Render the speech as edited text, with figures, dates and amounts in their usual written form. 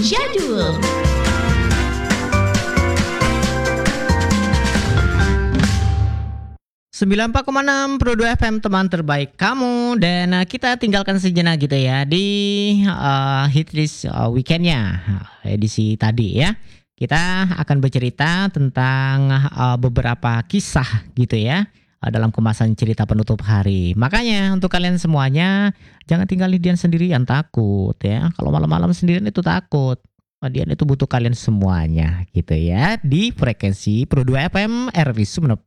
Jadul. Sembilan 94,6 Pro 2 FM, teman terbaik kamu. Dan kita tinggalkan sejenak gitu ya di Hitlist weekendnya edisi tadi ya. Kita akan bercerita tentang beberapa kisah gitu ya dalam kemasan cerita penutup hari. Makanya untuk kalian semuanya jangan tinggalin Dian sendirian, takut ya. Kalau malam-malam sendirian itu takut. Dian itu butuh kalian semuanya gitu ya di frekuensi Pro 2 FM RW Sumeneb